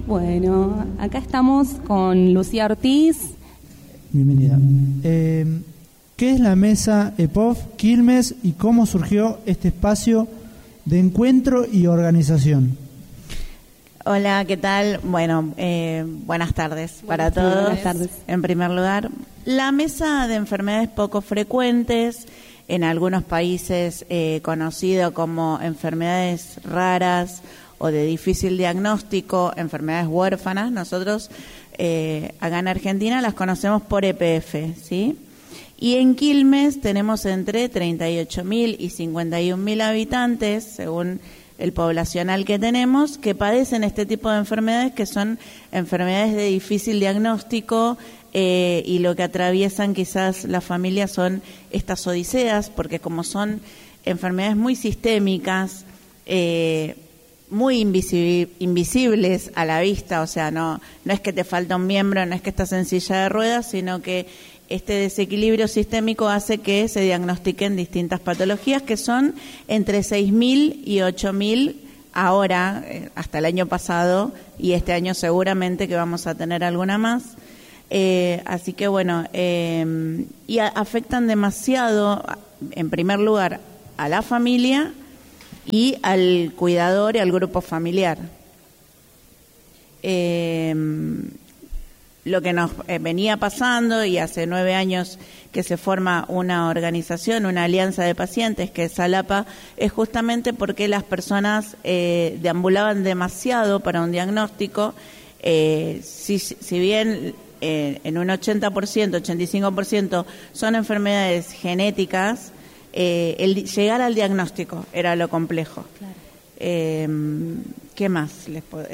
Bueno, acá estamos con Lucía Ortiz. Bienvenida. ¿Qué es la Mesa EPOF Quilmes y cómo surgió este espacio de encuentro y organización? Hola, ¿qué tal? Bueno, buenas tardes para todos. Buenas tardes. En primer lugar, la Mesa de Enfermedades Poco Frecuentes, en algunos países conocido como enfermedades raras o de difícil diagnóstico, enfermedades huérfanas. Nosotros acá en Argentina las conocemos por EPF, ¿sí? Y en Quilmes tenemos entre 38.000 y 51.000 habitantes, según el poblacional que tenemos, que padecen este tipo de enfermedades, que son enfermedades de difícil diagnóstico, y lo que atraviesan quizás las familias son estas odiseas, porque como son enfermedades muy sistémicas, muy invisibles a la vista, o sea, no es que te falta un miembro, no es que estás en silla de ruedas, sino que este desequilibrio sistémico hace que se diagnostiquen distintas patologías, que son entre 6.000 y 8.000 ahora, hasta el año pasado, y este año seguramente que vamos a tener alguna más. Así que bueno, y afectan demasiado, en primer lugar, a la familia y al cuidador y al grupo familiar. Lo que nos venía pasando, y hace 9 años que se forma una organización, una alianza de pacientes, que es ALAPA, es justamente porque las personas deambulaban demasiado para un diagnóstico. Si bien en un 80%, 85% son enfermedades genéticas, el llegar al diagnóstico era lo complejo. Claro. ¿Qué más les puedo...?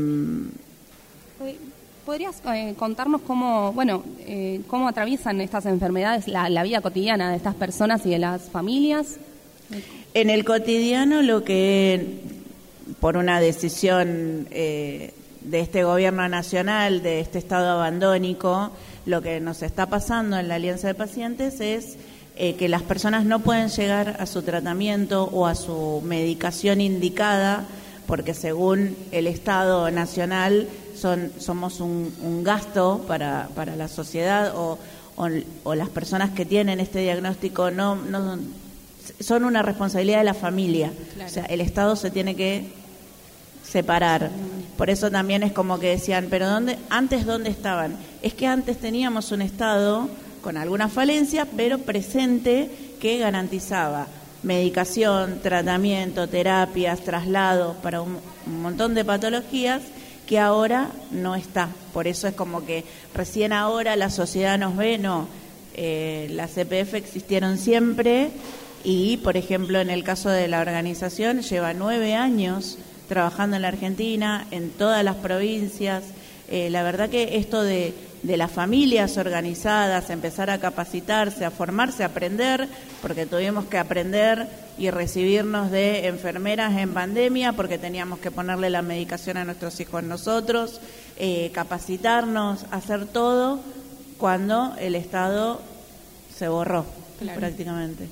¿Podrías contarnos cómo atraviesan estas enfermedades la vida cotidiana de estas personas y de las familias? En el cotidiano, lo que por una decisión de este gobierno nacional, de este estado abandónico, lo que nos está pasando en la Alianza de Pacientes es que las personas no pueden llegar a su tratamiento o a su medicación indicada, porque según el Estado nacional somos un gasto para la sociedad, o las personas que tienen este diagnóstico no son una responsabilidad de la familia. Claro. O sea, el Estado se tiene que separar. Por eso también es como que decían, pero antes ¿dónde estaban? Es que antes teníamos un Estado con algunas falencias, pero presente, que garantizaba medicación, tratamiento, terapias, traslados para un montón de patologías que ahora no está. Por eso es como que recién ahora la sociedad nos ve, las CPF existieron siempre, y por ejemplo en el caso de la organización lleva 9 años trabajando en la Argentina, en todas las provincias. La verdad que esto de las familias organizadas, empezar a capacitarse, a formarse, a aprender, porque tuvimos que aprender y recibirnos de enfermeras en pandemia, porque teníamos que ponerle la medicación a nuestros hijos nosotros, capacitarnos, hacer todo cuando el Estado se borró. Claro. Prácticamente.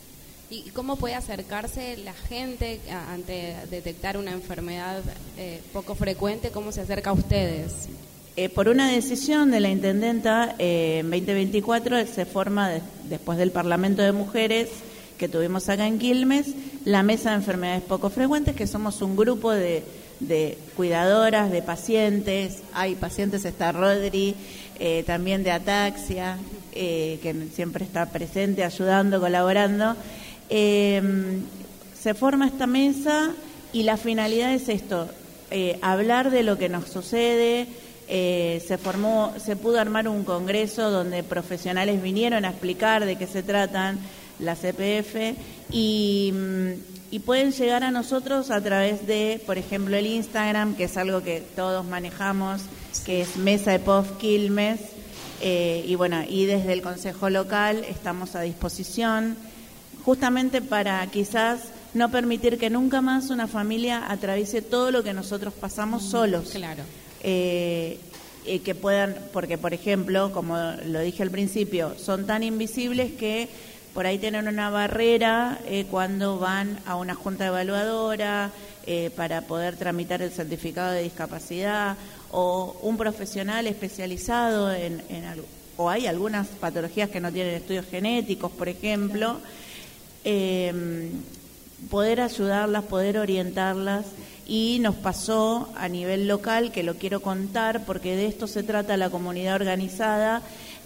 ¿Y cómo puede acercarse la gente ante detectar una enfermedad poco frecuente? ¿Cómo se acerca a ustedes? Por una decisión de la intendenta, en 2024 se forma, después del Parlamento de Mujeres que tuvimos acá en Quilmes, la Mesa de Enfermedades Poco Frecuentes, que somos un grupo de cuidadoras, de pacientes. Hay pacientes, está Rodri, también de ataxia, que siempre está presente, ayudando, colaborando. Se forma esta mesa y la finalidad es esto, hablar de lo que nos sucede. Se pudo armar un congreso donde profesionales vinieron a explicar de qué se tratan las CPF, y pueden llegar a nosotros a través de, por ejemplo, el Instagram, que es algo que todos manejamos, que es Mesa EPOF Quilmes, y bueno, y desde el Consejo Local estamos a disposición, justamente para quizás no permitir que nunca más una familia atraviese todo lo que nosotros pasamos solos. Claro. Que puedan, porque por ejemplo, como lo dije al principio, son tan invisibles que por ahí tienen una barrera cuando van a una junta evaluadora para poder tramitar el certificado de discapacidad, o un profesional especializado en algo, o hay algunas patologías que no tienen estudios genéticos, por ejemplo, poder ayudarlas, poder orientarlas. Y nos pasó a nivel local, que lo quiero contar porque de esto se trata la comunidad organizada,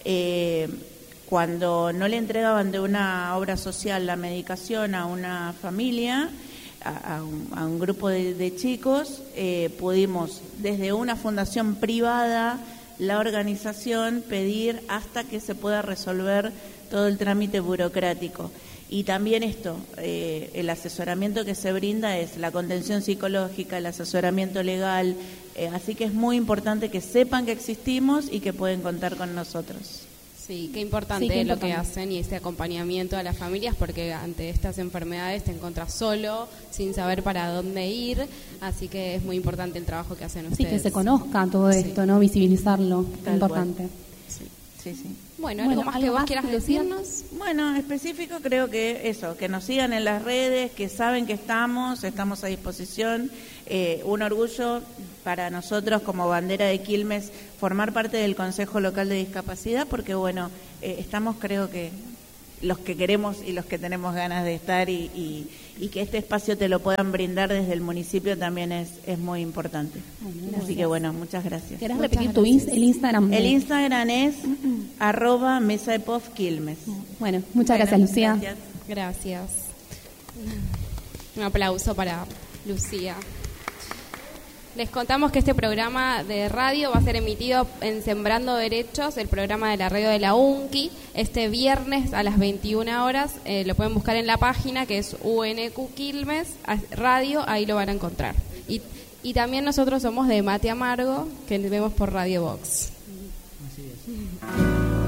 cuando no le entregaban de una obra social la medicación a una familia, a un grupo de chicos, pudimos desde una fundación privada, la organización, pedir hasta que se pueda resolver todo el trámite burocrático. Y también esto, el asesoramiento que se brinda es la contención psicológica, el asesoramiento legal, así que es muy importante que sepan que existimos y que pueden contar con nosotros. Sí, qué importante lo que hacen y ese acompañamiento a las familias, porque ante estas enfermedades te encuentras solo, sin saber para dónde ir, así que es muy importante el trabajo que hacen ustedes. Sí, que se conozca todo esto, ¿no? Visibilizarlo, es importante. Sí. Bueno, ¿algo más que vos quieras decirnos? Bueno, específico creo que eso, que nos sigan en las redes, que saben que estamos a disposición. Un orgullo para nosotros como bandera de Quilmes formar parte del Consejo Local de Discapacidad, porque bueno, estamos, creo que los que queremos y los que tenemos ganas de estar y que este espacio te lo puedan brindar desde el municipio también es muy importante. Así que bueno, muchas gracias. ¿Querés repetir el Instagram? El Instagram es @mesaepofquilmes. Bueno, muchas gracias, Lucía. Gracias. Un aplauso para Lucía. Les contamos que este programa de radio va a ser emitido en Sembrando Derechos, el programa de la radio de la UNCI, este viernes a las 21 horas. Lo pueden buscar en la página que es UNQ Quilmes Radio, ahí lo van a encontrar. Y también nosotros somos de Mate Amargo, que vemos por Radio Box. Así es.